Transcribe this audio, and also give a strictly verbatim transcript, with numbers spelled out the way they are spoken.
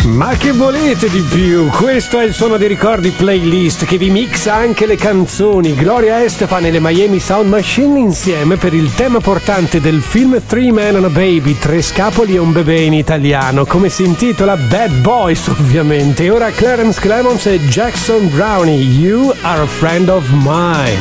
Ma che volete di più? Questo è il Suono dei Ricordi playlist che vi mixa anche le canzoni. Gloria Estefan e le Miami Sound Machine insieme per il tema portante del film Three Men and a Baby, Tre scapoli e un bebè in italiano, come si intitola Bad Boys ovviamente. E ora Clarence Clemons e Jackson Brownie, You Are a Friend of Mine.